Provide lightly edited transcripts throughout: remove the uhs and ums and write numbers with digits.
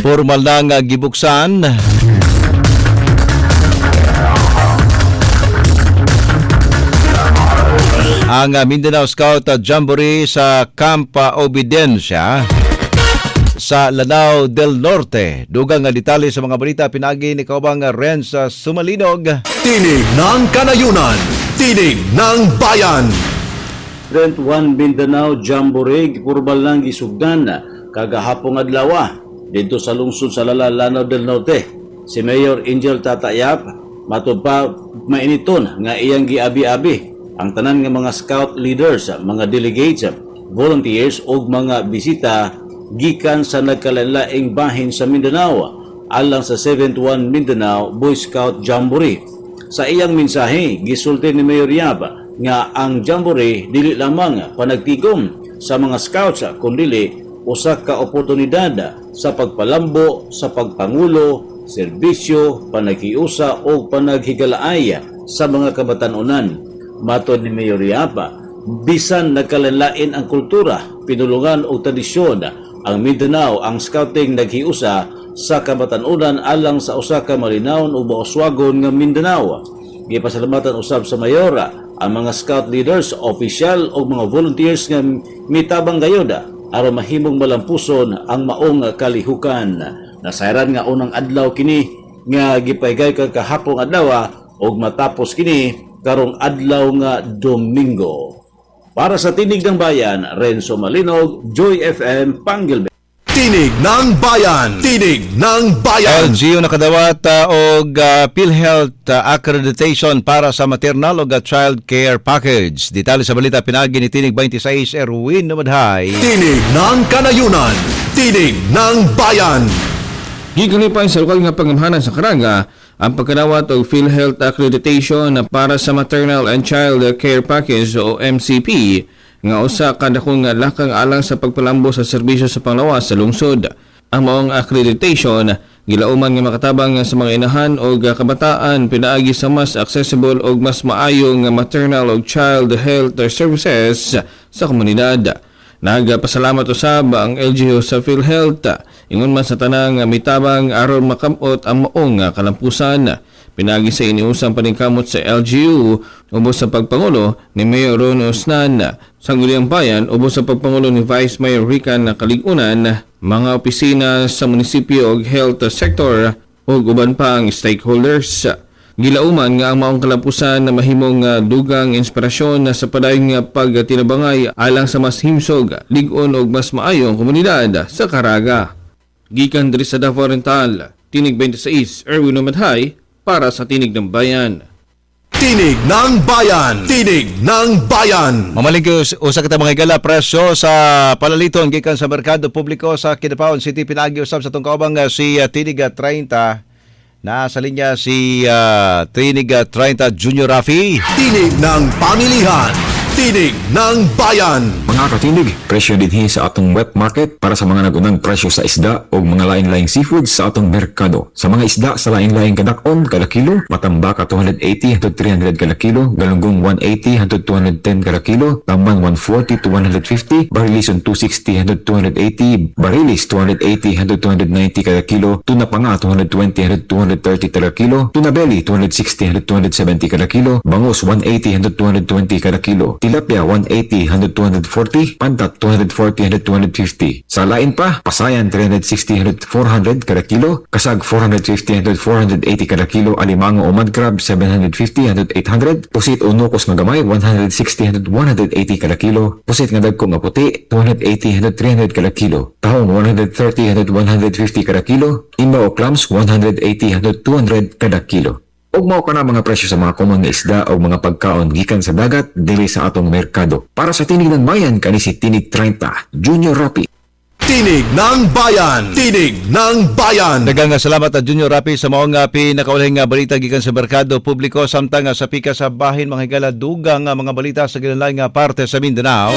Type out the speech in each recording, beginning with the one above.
Formal na nga gibuksan ang Mindanao Scout Jamboree sa Camp Obediencia sa Lanao del Norte. Dugang nga detalye sa mga balita pinagi ni kaubang Renz Sumalinog. Tinig ng Kanayunan, tinig ng bayan. Rent 1 Mindanao Jamboree gipurbal lang gisugdan kagahapong adlaw dito sa lungsod sa Lanao del Norte. Si Mayor Angel Tatayap matud pa mainiton nga iyang giabi-abi ang tanan nga mga scout leaders, mga delegates, volunteers ug mga bisita gikan sa nagkalainlaing bahin sa Mindanao alang sa 71 Mindanao Boy Scout Jamboree. Sa iyang mensahe, gisulti ni Mayor Yap nga ang Jamboree dili lamang panagtigom sa mga scouts kundi usa ka oportunidad sa pagpalambo sa pagpangulo, serbisyo, panaghiusa o panaghigalaay sa mga kabatanunan. Matod ni Mayor Yap, bisan nagkalainlain ang kultura, pinulungan o tradisyon ang Mindanao, ang scouting naghiusa sa kabatanunan alang sa usa ka malinawon o mauswagon nga Mindanao. Gipasalamatan usab sa mayor ang mga scout leaders, opisyal o mga volunteers nga mitabang gayud aron mahimong malampuson ang maong kalihukan. Nasayran nga unang adlaw kini nga gipaygay kahapong adlaw ug matapos kini karong adlaw nga Domingo. Para sa Tinig ng Bayan, Renzo Malinog, Joy FM, Panggilbe. Tinig ng Bayan, tinig ng bayan. LGU nakadawat og PhilHealth accreditation para sa maternal ug child care package. Detalye sa balita pinagi ni Tinig 26 Erwin Namadhay. Tinig ng Kanayunan, tinig ng bayan. Gikalipay sa lokal nga pangamhanan sa Karanga ang pagkadawat og PhilHealth accreditation para sa maternal and child care package o MCP nga usa ka dakong lakang alang sa pagpalambo sa serbisyo sa panglawas sa lungsod. Ang maong accreditation gilauman nga makatabang sa mga inahan o kabataan pinaagi sa mas accessible o mas maayo nga maternal o child health services sa komunidad. Nagpasalamat usab ang LGU sa PhilHealth ingon man sa tanang mitabang aron makamot ang maong kalampusan. Pinagi sa iniusang paningkamot sa LGU ubos sa pagpangulo ni Mayor Ron Osnan. Sa Sangguniang Bayan ubos sa pagpangulo ni Vice Mayor Rican Kaligunan, mga opisina sa munisipyo o health sector o uban pa ang stakeholders. Gilauman nga ang maong kalampusan na mahimong dugang inspirasyon na sa padayong pagtinabangay alang sa mas himsog, ligon o mas maayong komunidad sa Caraga. Gikan diri sa Davao Oriental, Tinig 26, Erwin Namadhay para sa Tinig ng Bayan. Tinig ng Bayan, tinig ng bayan. Mamaling usa kita mga higala presyo sa palaliton gikan sa merkado publiko sa Kidapawan City. Pinagi usab sa tong kaubang si Tinig 30. Nasa linya si Tinig 30 Junior Rafi. Tinig ng pamilihan, tinig ng bayan. Mga katinig, presyo dinhi sa atong wet market para sa mga nagunang presyo sa isda o mga lain-laing seafood sa atong merkado. Sa mga isda sa lain-laing kadakon kada kilo, matambaka 280 hangtod 300 kada kilo, galunggong 180 hangtod 210 kada kilo, tamban 140 to 150, barilison 260 hangtod 280, barilis 280 hangtod 290 kada kilo, tuna panga 220 hangtod 230 kada kilo, tuna belly 260 hangtod 270 kada kilo, bangus 180 hangtod 220 kada kilo, tilapia 180 hangtod 240, pantat 240 hangtod 250. Sa lain pa, pasayan 360 hangtod 400 kada kilo, kasag 450 hangtod 480 kada kilo, alimango o mud crab 750 hangtod 800, pusit o nukos nga gamay 160 hangtod 180 kada kilo, pusit nga dagko nga puti 280 hangtod 300 kada kilo, tahong 130 hangtod 150 kada kilo, imba o clams 180 hangtod 200 kada kilo. Ug mao kana mga presyo sa mga common nga isda o mga pagkaon gikan sa dagat dili sa atong merkado. Para sa Tinig ng Bayan kani si Tinig 30 Junior Rapi. Tinig ng Bayan, tinig ng bayan. Daghang salamat Junior Rapi sa maong pinakaulahing balita gikan sa merkado publiko samtang sa pika sa bahin mga higala dugang mga balita sa kinalaing parte sa Mindanao.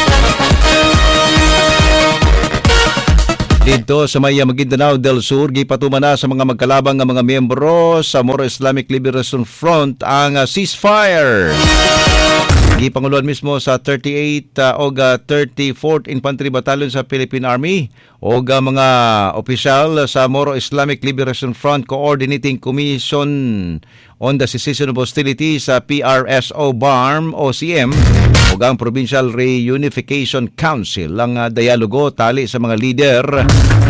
Dito sa may Maguindanao del Sur, gipatuman na sa mga magkalabang nga mga miyembro sa Moro Islamic Liberation Front ang ceasefire. Gipanguluan mismo sa 38 o 34th Infantry Battalion sa Philippine Army o mga opisyal sa Moro Islamic Liberation Front Coordinating Commission on the Cessation of Hostilities sa PRSO BARM o CM o ang Provincial Reunification Council ang dialogo tali sa mga leader